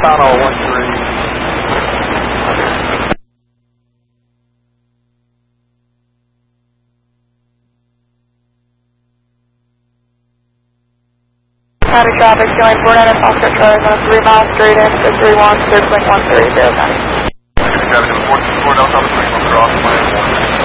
final 13. County traffic showing 49 Foster Charlie on a 3 mile straight in for 31, 3.130. Traffic in the 424 Delta 3 will cross lane 1.